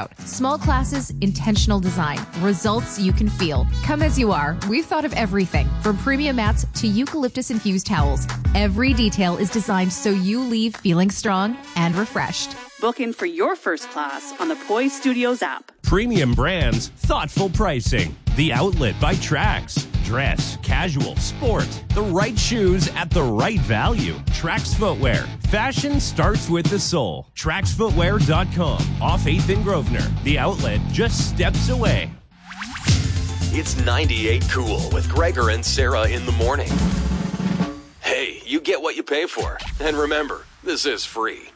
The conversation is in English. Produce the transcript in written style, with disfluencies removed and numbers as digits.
workout. Small classes, intentional design, results you can feel. Come as you are. We've thought of everything, from premium mats to eucalyptus-infused towels. Every detail is designed so you leave feeling strong and refreshed. Book in for your first class on the Poise Studios app. Premium brands, thoughtful pricing. The Outlet by Trax. Dress, casual, sport. The right shoes at the right value. Trax Footwear. Fashion starts with the soul. TraxFootwear.com. Off 8th and Grosvenor. The Outlet, just steps away. It's 98 Cool with Gregor and Sarah in the morning. Hey, you get what you pay for. And remember, this is free.